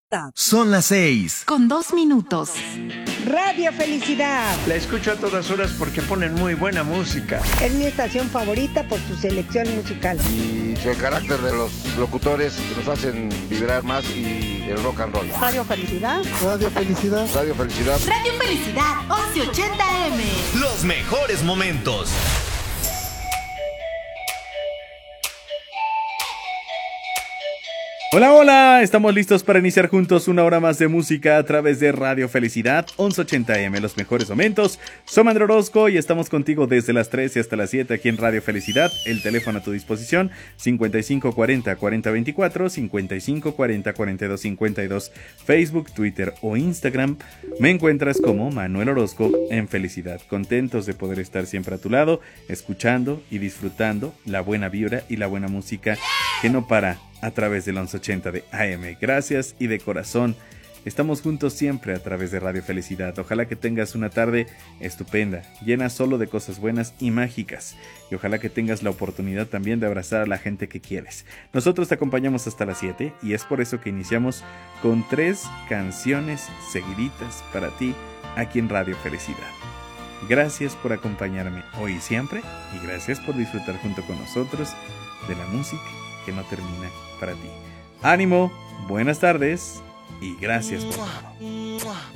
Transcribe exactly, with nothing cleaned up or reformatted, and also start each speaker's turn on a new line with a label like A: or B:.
A: Son las seis.
B: Con dos minutos.
C: Radio Felicidad.
D: La escucho a todas horas porque ponen muy buena música.
C: Es mi estación favorita por su selección musical.
E: Y el carácter de los locutores que nos hacen vibrar más y el rock and roll.
C: Radio Felicidad.
E: Radio Felicidad. Radio Felicidad.
B: Radio Felicidad, once ochenta eme.
A: Los mejores momentos.
F: Hola, hola, estamos listos para iniciar juntos una hora más de música a través de Radio Felicidad, once ochenta eme, los mejores momentos. Soy Mandro Orozco y estamos contigo desde las tres y hasta las siete aquí en Radio Felicidad. El teléfono a tu disposición, cincuenta y cinco cuarenta, cuarenta veinticuatro, cincuenta y cinco cuarenta, cuarenta y dos cincuenta y dos, Facebook, Twitter o Instagram. Me encuentras como Manuel Orozco en Felicidad, contentos de poder estar siempre a tu lado, escuchando y disfrutando la buena vibra y la buena música que no para a través del once ochenta de A M. Gracias y de corazón. Estamos juntos siempre a través de Radio Felicidad. Ojalá que tengas una tarde estupenda, llena solo de cosas buenas y mágicas. Y ojalá que tengas la oportunidad también de abrazar a la gente que quieres. Nosotros te acompañamos hasta las siete y es por eso que iniciamos con tres canciones seguiditas para ti aquí en Radio Felicidad. Gracias por acompañarme hoy y siempre y gracias por disfrutar junto con nosotros de la música que no termina para ti. Ánimo, buenas tardes y gracias por todo.